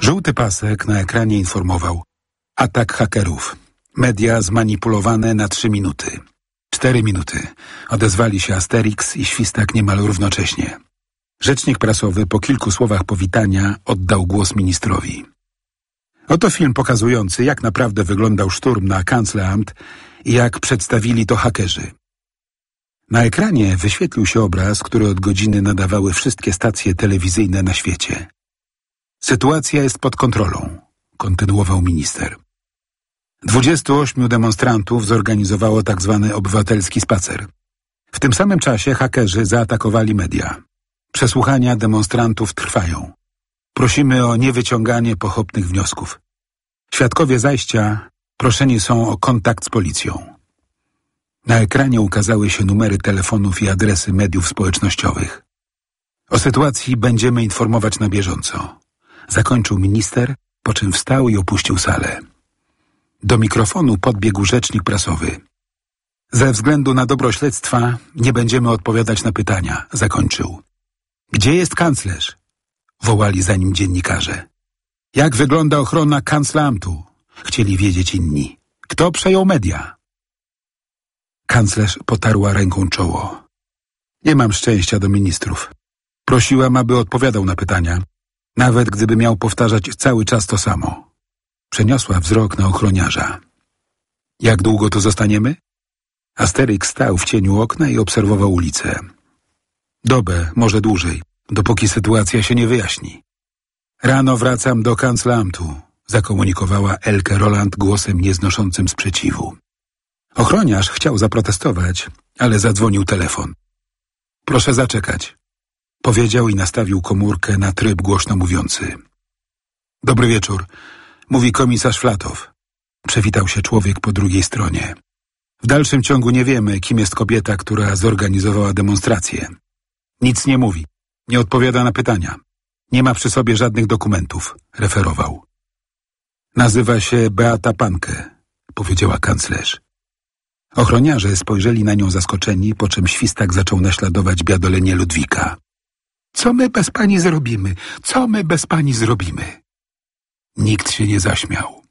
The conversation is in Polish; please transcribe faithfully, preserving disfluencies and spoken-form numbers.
Żółty pasek na ekranie informował: atak hakerów. Media zmanipulowane na trzy minuty. Cztery minuty. Odezwali się Asterix i Świstak niemal równocześnie. Rzecznik prasowy po kilku słowach powitania oddał głos ministrowi. Oto film pokazujący, jak naprawdę wyglądał szturm na Kanzleramt i jak przedstawili to hakerzy. Na ekranie wyświetlił się obraz, który od godziny nadawały wszystkie stacje telewizyjne na świecie. Sytuacja jest pod kontrolą, kontynuował minister. Dwudziestu ośmiu demonstrantów zorganizowało tak zwany obywatelski spacer. W tym samym czasie hakerzy zaatakowali media. Przesłuchania demonstrantów trwają. Prosimy o niewyciąganie pochopnych wniosków. Świadkowie zajścia proszeni są o kontakt z policją. Na ekranie ukazały się numery telefonów i adresy mediów społecznościowych. O sytuacji będziemy informować na bieżąco. Zakończył minister, po czym wstał i opuścił salę. Do mikrofonu podbiegł rzecznik prasowy. Ze względu na dobro śledztwa nie będziemy odpowiadać na pytania, zakończył. Gdzie jest kanclerz? Wołali za nim dziennikarze. Jak wygląda ochrona Kanzleramtu? Chcieli wiedzieć inni. Kto przejął media? Kanclerz potarła ręką czoło. Nie mam szczęścia do ministrów. Prosiłam, aby odpowiadał na pytania, nawet gdyby miał powtarzać cały czas to samo. Przeniosła wzrok na ochroniarza. Jak długo tu zostaniemy? Asterix stał w cieniu okna i obserwował ulicę. Dobę, może dłużej, dopóki sytuacja się nie wyjaśni. Rano wracam do Kanzleramtu, zakomunikowała Elke Roland głosem nieznoszącym sprzeciwu. Ochroniarz chciał zaprotestować, ale zadzwonił telefon. Proszę zaczekać, powiedział i nastawił komórkę na tryb głośno mówiący. Dobry wieczór, mówi komisarz Flatow. Przywitał się człowiek po drugiej stronie. W dalszym ciągu nie wiemy, kim jest kobieta, która zorganizowała demonstrację. Nic nie mówi, nie odpowiada na pytania. Nie ma przy sobie żadnych dokumentów, referował. Nazywa się Beata Panke, powiedziała kanclerz. Ochroniarze spojrzeli na nią zaskoczeni, po czym Świstak zaczął naśladować biadolenie Ludwika. Co my bez pani zrobimy? Co my bez pani zrobimy? Nikt się nie zaśmiał.